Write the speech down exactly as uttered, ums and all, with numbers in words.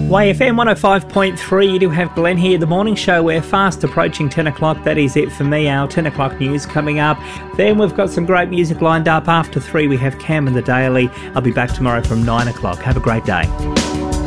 Y F M one oh five point three, you do have Glenn here, the morning show. We're fast approaching ten o'clock. That is it for me. Our ten o'clock news coming up. Then we've got some great music lined up. After three, we have Cam and the Daily. I'll be back tomorrow from nine o'clock. Have a great day.